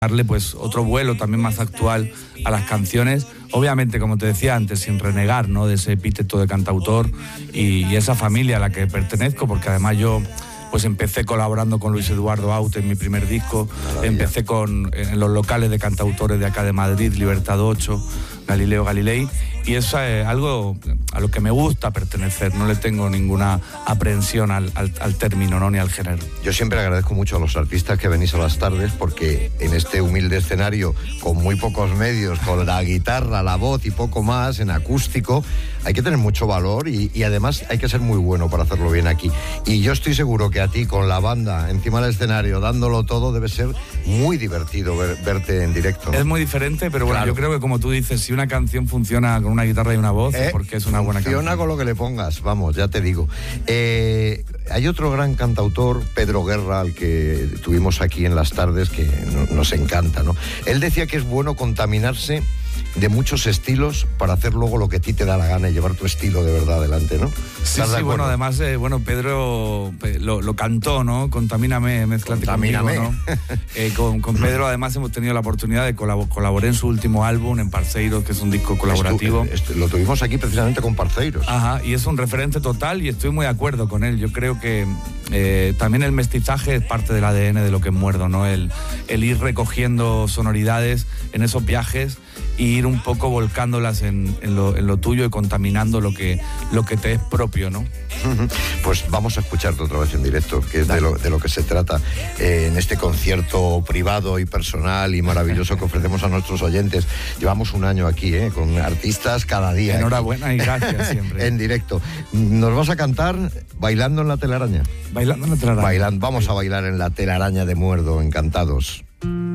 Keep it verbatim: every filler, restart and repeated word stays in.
darle pues otro vuelo también más actual a las canciones, obviamente como te decía antes, sin renegar, ¿no?, de ese epíteto de cantautor y, y esa familia a la que pertenezco, porque además yo pues empecé colaborando con Luis Eduardo Aute en mi primer disco, Maravilla. empecé con en los locales de cantautores de acá de Madrid, Libertad ocho, Galileo Galilei, y eso es algo a lo que me gusta pertenecer, no le tengo ninguna aprehensión al, al, al término, ¿no?, ni al género. Yo siempre agradezco mucho a los artistas que venís a las tardes, porque en este humilde escenario, con muy pocos medios, con la guitarra, la voz y poco más, en acústico, hay que tener mucho valor y, y además hay que ser muy bueno para hacerlo bien aquí. Y yo estoy seguro que a ti, con la banda encima del escenario, dándolo todo, debe ser muy divertido ver, verte en directo, ¿no? Es muy diferente, pero bueno, claro. Yo creo que como tú dices, si una canción funciona con una guitarra y una voz, eh, porque es una buena canción. Funciona con lo que le pongas, vamos, ya te digo. Eh, hay otro gran cantautor, Pedro Guerra, al que tuvimos aquí en las tardes, que no, nos encanta, ¿no? Él decía que es bueno contaminarse de muchos estilos para hacer luego lo que a ti te da la gana y llevar tu estilo de verdad adelante, ¿no? Sí, sí, bueno, además, eh, bueno, Pedro lo, lo cantó, ¿no? Contamíname, mézclate Contamíname. conmigo, ¿no? eh, con, con Pedro además hemos tenido la oportunidad de colaborar, colaborar en su último álbum, en Parceiros, que es un disco colaborativo. Estu, estu, lo tuvimos aquí precisamente con Parceiros. Ajá, y es un referente total y estoy muy de acuerdo con él. Yo creo que eh, también el mestizaje es parte del A D N de lo que es Muerdo, ¿no? El, el ir recogiendo sonoridades en esos viajes y ir un poco volcándolas en, en, lo, en lo tuyo y contaminando lo que, lo que te es propio, ¿no? Pues vamos a escucharte otra vez en directo, que es de lo, de lo que se trata eh, en este concierto privado y personal y maravilloso que ofrecemos a nuestros oyentes. Llevamos un año aquí, ¿eh? Con artistas cada día. Enhorabuena aquí. Y gracias siempre. En directo. ¿Nos vas a cantar Bailando en la telaraña? Bailando en la telaraña. Bailan, vamos a bailar en la telaraña de Muerdo, encantados.